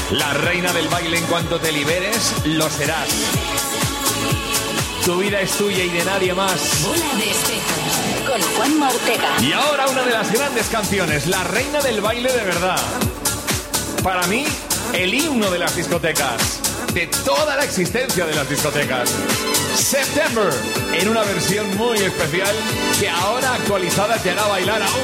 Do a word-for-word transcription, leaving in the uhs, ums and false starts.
La reina del baile, en cuanto te liberes, lo serás. Tu vida es tuya y de nadie más. Bola de Espejos, con Juanma Ortega. Y ahora una de las grandes canciones, la reina del baile de verdad. Para mí, el himno de las discotecas, de toda la existencia de las discotecas. September, en una versión muy especial que ahora actualizada te hará bailar aún